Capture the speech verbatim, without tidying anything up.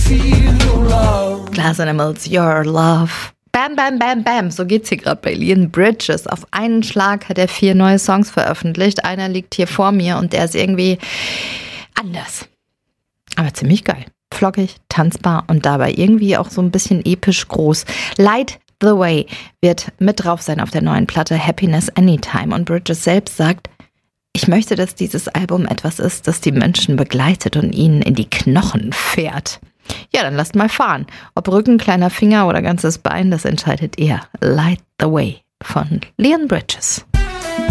Glass Animals, Your Love. Bam, bam, bam, bam. So geht's hier gerade bei Leon Bridges. Auf einen Schlag hat er vier neue Songs veröffentlicht. Einer liegt hier vor mir und der ist irgendwie anders. Aber ziemlich geil. Flockig, tanzbar und dabei irgendwie auch so ein bisschen episch groß. Light the Way wird mit drauf sein auf der neuen Platte Happiness Anytime. Und Bridges selbst sagt, ich möchte, dass dieses Album etwas ist, das die Menschen begleitet und ihnen in die Knochen fährt. Ja, dann lasst mal fahren. Ob Rücken, kleiner Finger oder ganzes Bein, das entscheidet ihr. Light the Way von Leon Bridges.